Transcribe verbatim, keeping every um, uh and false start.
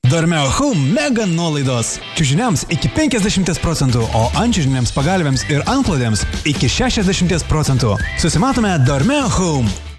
Dormeo Home mega nuolaidos. Čiužiniams iki penkiasdešimt procentų, o antčiužiniams pagalvėms ir antklodėms iki šešiasdešimt procentų. Susimatome Dormeo Home.